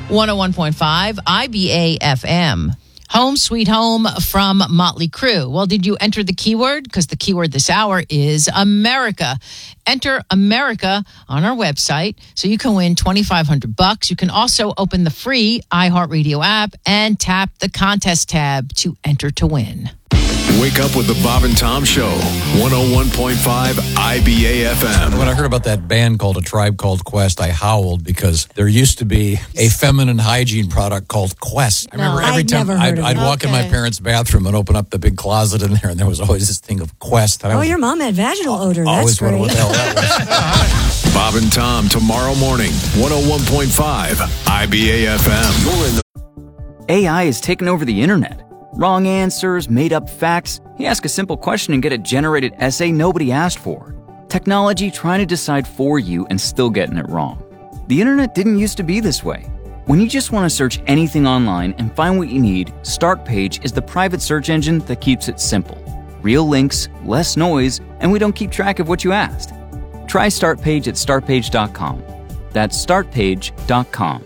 101.5 IBA FM. Home Sweet Home from Motley Crue. Well, did you enter the keyword? Because the keyword this hour is America. Enter America on our website so you can win $2,500. You can also open the free iHeartRadio app and tap the contest tab to enter to win. Wake up with the Bob and Tom Show, 101.5 IBA FM. When I heard about that band called A Tribe Called Quest, I howled because there used to be a feminine hygiene product called Quest. I remember every time I'd walk in my parents' bathroom and open up the big closet in there, and there was always this thing of Quest. Your mom had vaginal odor. Always That's great. wondered what the hell that was. Bob and Tom, tomorrow morning, 101.5 IBA FM. AI has taken over the internet. Wrong answers, made-up facts. You ask a simple question and get a generated essay nobody asked for. Technology trying to decide for you and still getting it wrong. The internet didn't used to be this way. When you just want to search anything online and find what you need, Startpage is the private search engine that keeps it simple. Real links, less noise, and we don't keep track of what you asked. Try Startpage at startpage.com. That's startpage.com.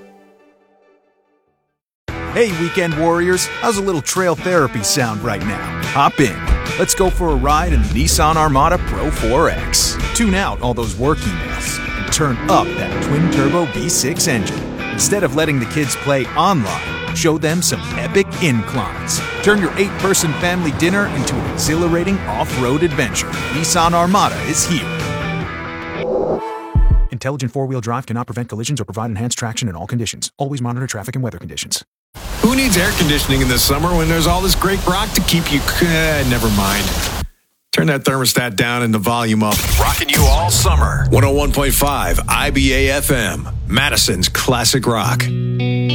Hey, weekend warriors, how's a little trail therapy sound right now? Hop in. Let's go for a ride in the Nissan Armada Pro 4X. Tune out all those work emails and turn up that twin-turbo V6 engine. Instead of letting the kids play online, show them some epic inclines. Turn your 8-person family dinner into an exhilarating off-road adventure. Nissan Armada is here. Intelligent four-wheel drive cannot prevent collisions or provide enhanced traction in all conditions. Always monitor traffic and weather conditions. Who needs air conditioning in the summer when there's all this great rock to keep you... never mind. Turn that thermostat down and the volume up. Rocking you all summer. 101.5 IBA FM. Madison's Classic Rock.